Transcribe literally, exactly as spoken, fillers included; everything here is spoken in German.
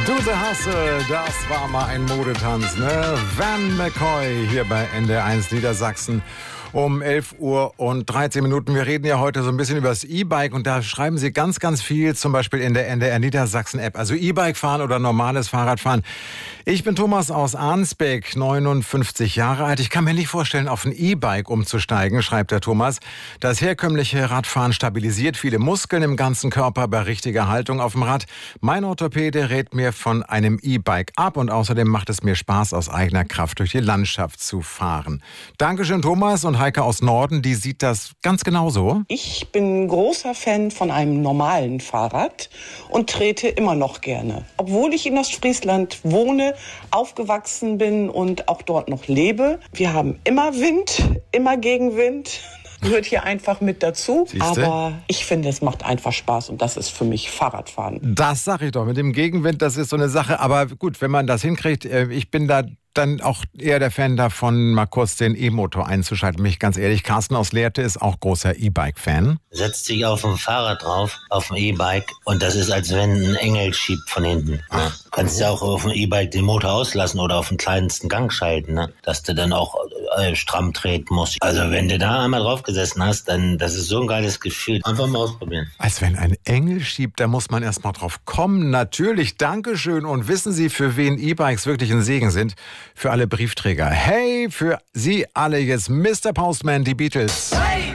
Du the Hustle, das war mal ein Modetanz, ne? Van McCoy hier bei N D R eins Niedersachsen. Um elf Uhr und dreizehn Minuten. Wir reden ja heute so ein bisschen über das E-Bike und da schreiben Sie ganz, ganz viel, zum Beispiel in der N D R Niedersachsen-App. Also E-Bike fahren oder normales Fahrradfahren. Ich bin Thomas aus Arnsbeck, neunundfünfzig Jahre alt. Ich kann mir nicht vorstellen, auf ein E-Bike umzusteigen, schreibt der Thomas. Das herkömmliche Radfahren stabilisiert viele Muskeln im ganzen Körper bei richtiger Haltung auf dem Rad. Mein Orthopäde rät mir von einem E-Bike ab und außerdem macht es mir Spaß, aus eigener Kraft durch die Landschaft zu fahren. Dankeschön, Thomas. Und Heike aus Norden, die sieht das ganz genauso. Ich bin großer Fan von einem normalen Fahrrad und trete immer noch gerne. Obwohl ich in Ostfriesland wohne, aufgewachsen bin und auch dort noch lebe. Wir haben immer Wind, immer Gegenwind. Gehört hier einfach mit dazu. Siehste? Aber ich finde, es macht einfach Spaß und das ist für mich Fahrradfahren. Das sag ich doch. Mit dem Gegenwind, das ist so eine Sache. Aber gut, wenn man das hinkriegt, ich bin da dann auch eher der Fan davon, mal kurz den E-Motor einzuschalten. Mich ganz ehrlich, Carsten aus Lehrte ist auch großer E-Bike-Fan. Setzt sich auf ein Fahrrad drauf, auf ein E-Bike und das ist, als wenn ein Engel schiebt von hinten. Ne? Du kannst ja auch auf dem E-Bike den Motor auslassen oder auf den kleinsten Gang schalten, ne? Dass du dann auch äh, stramm treten musst. Also wenn du da einmal drauf gesessen hast, dann das ist so ein geiles Gefühl. Einfach mal ausprobieren. Als wenn ein Engel schiebt, da muss man erst mal drauf kommen. Natürlich, Dankeschön. Und wissen Sie, für wen E-Bikes wirklich ein Segen sind? Für alle Briefträger. Hey, für Sie alle jetzt Mister Postman, die Beatles. Hey!